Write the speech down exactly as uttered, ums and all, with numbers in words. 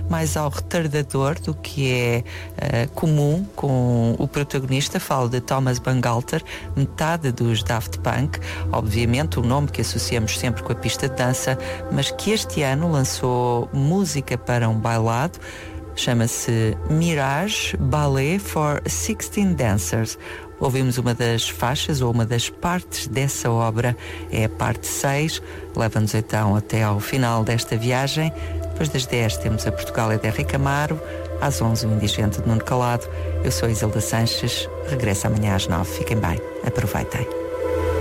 mais ao retardador do que é uh, comum com o protagonista. Falo de Thomas Bangalter, metade dos Daft Punk, obviamente o nome que associamos sempre com a pista de dança, mas que este ano lançou música para um bailado. Chama-se Mirage Ballet for sixteen Dancers. Ouvimos uma das faixas ou uma das partes dessa obra, é a parte seis, leva-nos então até ao final desta viagem. Depois das dez temos a Portugal é de Henrique Amaro, às onze o Indigente de Nuno Calado. Eu sou Isilda Sanches, regresso amanhã às nove. Fiquem bem, aproveitem.